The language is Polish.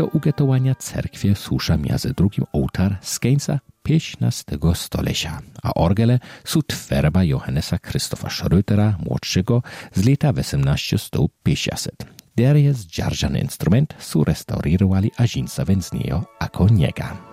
do ugetowania cerkwie susza między drugim ołtar z końca 15 stolecia, a orgele są twerba Johannesa Christopha Schrötera młodszego z lata 1850. Der jest dzierżany instrument su restaurowali a żinca z niego jako niega.